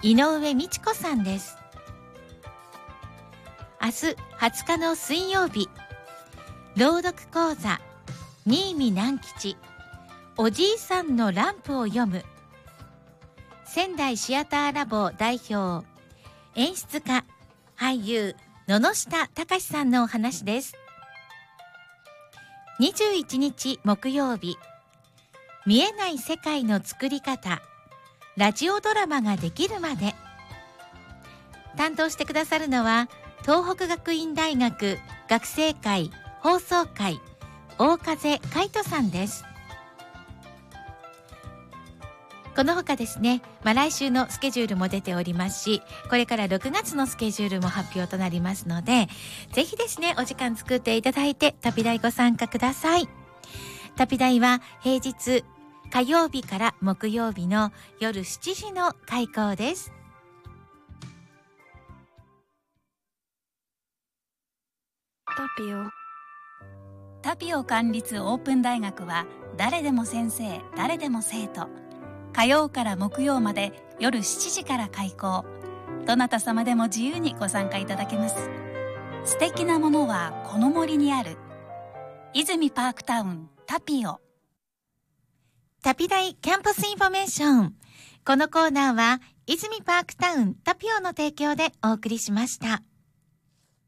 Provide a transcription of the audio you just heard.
井上美智子さんです。明日20日の水曜日、朗読講座新見南吉、おじいさんのランプを読む、仙台シアターラボ代表演出家俳優野々下隆さんのお話です。21日木曜日、見えない世界の作り方、ラジオドラマができるまで。担当してくださるのは東北学院大学学生会放送会大風海人さんです。この他ですね、来週のスケジュールも出ておりますし、これから6月のスケジュールも発表となりますので、ぜひですねお時間作っていただいて旅台ご参加ください。旅台は平日火曜日から木曜日の夜7時の開講です。 タピオ管立オープン大学は誰でも先生、誰でも生徒。火曜から木曜まで夜7時から開講。どなた様でも自由にご参加いただけます。素敵なものはこの森にある。泉パークタウンタピオ。 旅大キャンパスインフォメーション。このコーナーは泉パークタウンタピオの提供でお送りしました。